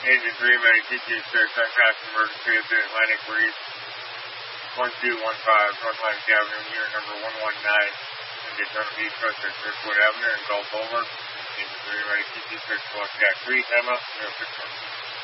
Agent 3, ready to teach search on crash emergency at the Atlantic Breeze. 1215 North Atlantic Avenue, unit number 119. In Daytona Beach, Prospect, Driftwood Avenue, and Gulf Boulevard. Agent 3, ready to teach search for Jack 3, Emma, 061.